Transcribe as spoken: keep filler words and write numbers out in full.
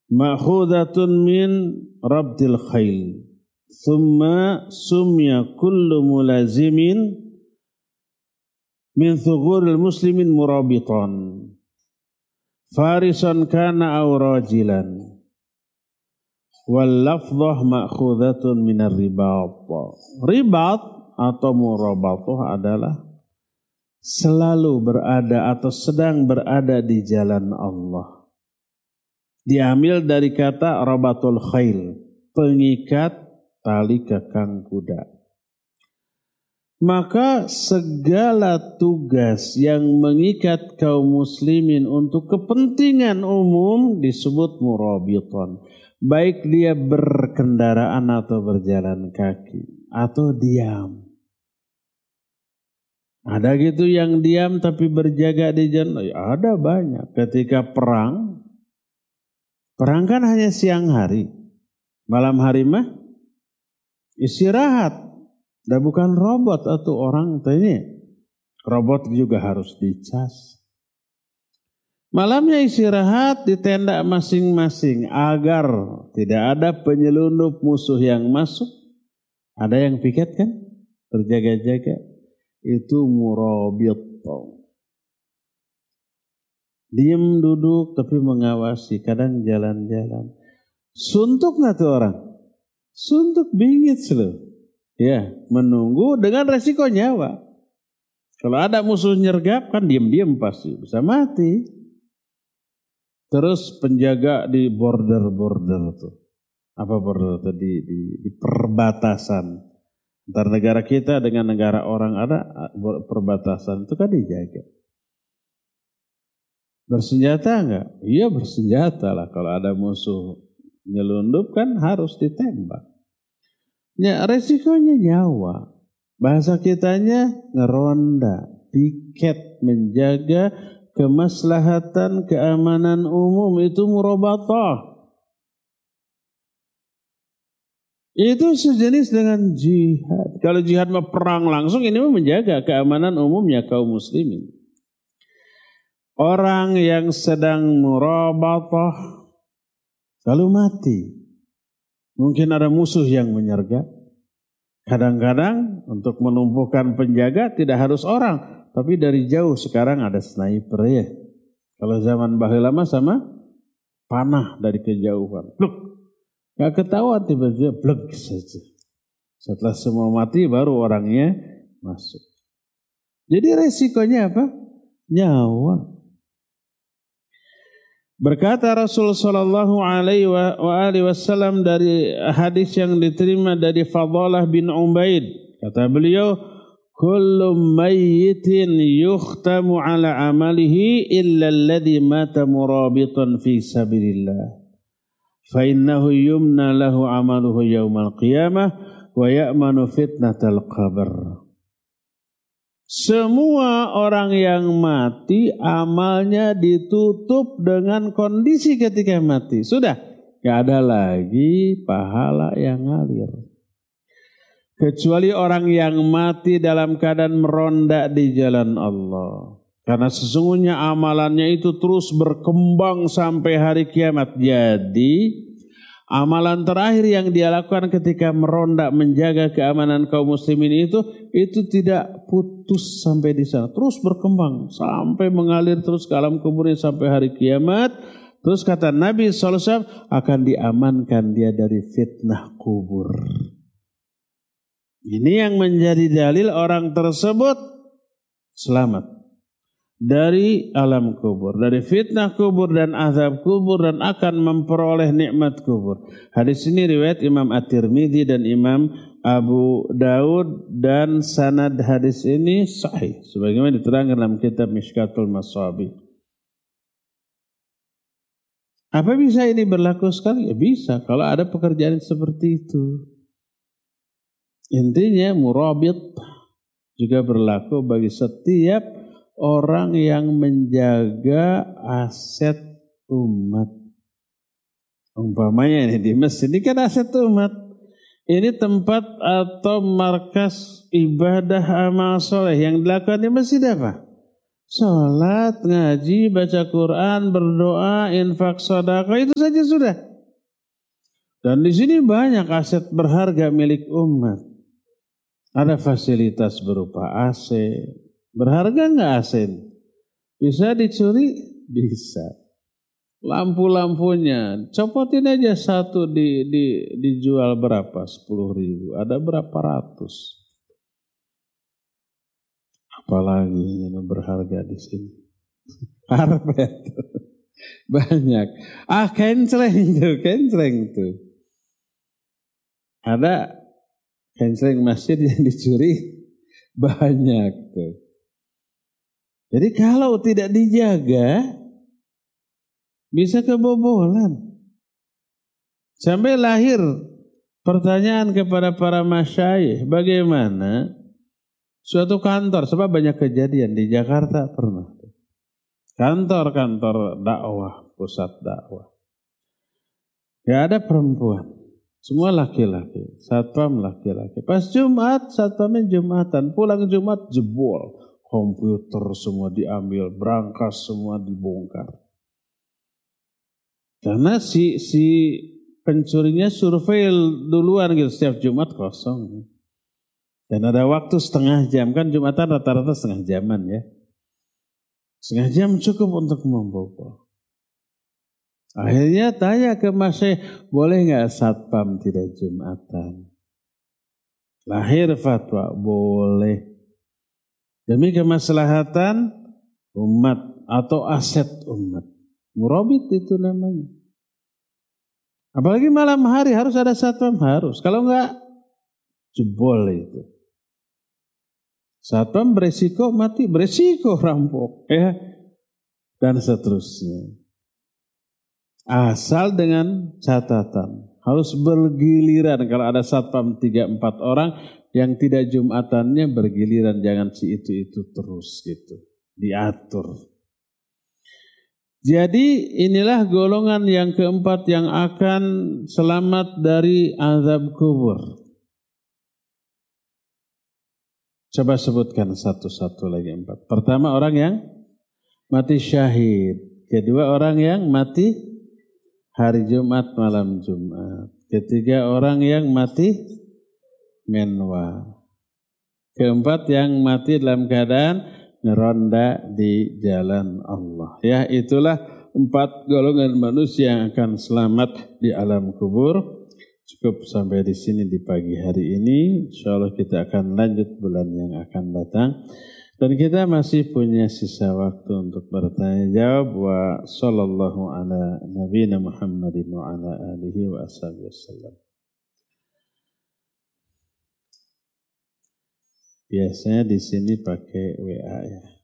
ma'khudatun min rabdil khail. Thumma sumya kullu mulazimin min thuguril muslimin murabitan. Farisan kana aw rajilan. Wal lafdhah ma'khudatun minar ribat. Ribat atau murabatah adalah selalu berada atau sedang berada di jalan Allah. Diambil dari kata rabatul khail, pengikat tali kekang kuda. Maka segala tugas yang mengikat kaum muslimin untuk kepentingan umum disebut murabitan. Baik dia berkendaraan atau berjalan kaki atau diam. Ada gitu yang diam tapi berjaga di jalan. Ada banyak. Ketika perang, perang kan hanya siang hari. Malam hari mah istirahat. Dan bukan robot atau orang ini. Robot juga harus dicas. Malamnya istirahat di tenda masing-masing agar tidak ada penyelundup musuh yang masuk. Ada yang piket kan? Berjaga-jaga. Itu murabit. Diam duduk tapi mengawasi. Kadang jalan-jalan. Suntuk nggak tuh orang? Suntuk bingit loh. Ya, menunggu dengan resiko nyawa. Kalau ada musuh nyergap kan diam-diam pasti bisa mati. Terus penjaga di border-border tuh. Apa border tuh? Di, di, di perbatasan. Antara negara kita dengan negara orang ada perbatasan itu kan dijaga. Bersenjata enggak? Iya bersenjata lah. Kalau ada musuh nyelundup kan harus ditembak. Ya resikonya nyawa. Bahasa kitanya ngeronda, piket, menjaga kemaslahatan keamanan umum itu murabatah. Itu sejenis dengan jihad. Kalau jihad mah perang langsung, ini mah menjaga keamanan umumnya kaum muslimin. Orang yang sedang murabatah lalu mati. Mungkin ada musuh yang menyergap. Kadang-kadang untuk menumpukan penjaga tidak harus orang. Tapi dari jauh sekarang ada sniper ya. Kalau zaman baheula mah sama panah dari kejauhan. Bluk. Gak ketahuan tiba-tiba blek saja. Setelah semua mati baru orangnya masuk. Jadi resikonya apa? Nyawa. Berkata Rasul sallallahu alaihi wasallam dari hadis yang diterima dari Fadalah bin Ubaid, kata beliau, kullu mayyitin yukhtamu ala amalihi illa alladhi mata murabitan fi sabilillah fa innahu yumna lahu amaluhu yaumal qiyamah wa ya'manu fitnatal qabr. Semua orang yang mati amalnya ditutup dengan kondisi ketika mati. Sudah, gak ada lagi pahala yang ngalir. Kecuali orang yang mati dalam keadaan meronda di jalan Allah. Karena sesungguhnya amalannya itu terus berkembang sampai hari kiamat. Jadi amalan terakhir yang dia lakukan ketika meronda menjaga keamanan kaum muslimin itu itu tidak putus sampai di sana, terus berkembang sampai mengalir terus ke alam kubur sampai hari kiamat. Terus kata Nabi shallallahu alaihi wasallam akan diamankan dia dari fitnah kubur. Ini yang menjadi dalil orang tersebut selamat dari alam kubur, dari fitnah kubur dan azab kubur, dan akan memperoleh nikmat kubur. Hadis ini riwayat Imam At-Tirmidzi dan Imam Abu Daud, dan sanad hadis ini sahih sebagaimana diterangkan dalam kitab Mishkatul Masabih. Apa bisa ini berlaku sekali? Ya bisa kalau ada pekerjaan seperti itu. Intinya murabit juga berlaku bagi setiap orang yang menjaga aset umat. Umpamanya ini di masjid, ini kan aset umat. Ini tempat atau markas ibadah amal soleh yang dilakukan di masjid apa? Sholat, ngaji, baca Quran, berdoa, infak, sedekah, itu saja sudah. Dan di sini banyak aset berharga milik umat. Ada fasilitas berupa A C. Berharga nggak A C? Bisa dicuri? Bisa. Lampu-lampunya, copotin aja satu di, di, dijual berapa? sepuluh ribu. Ada berapa ratus? Apalagi yang berharga di sini. Karpet. Banyak. Ah, kencreng tuh, kencreng tuh. Ada kencreng masjid yang dicuri banyak tuh. Jadi kalau tidak dijaga bisa kebobolan. Sampai lahir pertanyaan kepada para masyayikh, bagaimana suatu kantor, sebab banyak kejadian di Jakarta pernah. Kantor-kantor dakwah, pusat dakwah. Gak ada perempuan. Semua laki-laki. Satpam laki-laki. Pas Jumat, satpamnya Jumatan. Pulang Jumat jebol. Komputer semua diambil. Berangkas semua dibongkar. Karena si, si pencurinya surveil duluan gitu. Setiap Jumat kosong. Dan ada waktu setengah jam. Kan Jumatan rata-rata setengah jaman ya. Setengah jam cukup untuk membobol. Akhirnya tanya ke Masih, boleh nggak satpam tidak Jumatan? Lahir fatwa, boleh. Demi kemaslahatan umat atau aset umat. Murabit itu namanya. Apalagi malam hari harus ada satpam, harus. Kalau nggak, jebol itu. Satpam beresiko mati, beresiko rampok, ya, dan seterusnya. Asal dengan catatan harus bergiliran. Kalau ada satpam tiga empat orang yang tidak Jumatannya bergiliran, jangan si itu itu terus gitu, diatur. Jadi inilah golongan yang keempat yang akan selamat dari azab kubur. Coba sebutkan satu-satu lagi empat. Pertama orang yang mati syahid. Kedua orang yang mati hari Jumat malam Jumat. Ketiga orang yang mati menwa. Keempat yang mati dalam keadaan ngeronda di jalan Allah. Ya, itulah empat golongan manusia yang akan selamat di alam kubur. Cukup sampai di sini di pagi hari ini. Insyaallah kita akan lanjut bulan yang akan datang. Dan kita masih punya sisa waktu untuk bertanya jawab. Wa sallallahu ala nabiyina Muhammadin wa ala alihi wa ashabihi wasallam. Biasanya di sini pakai W A ya.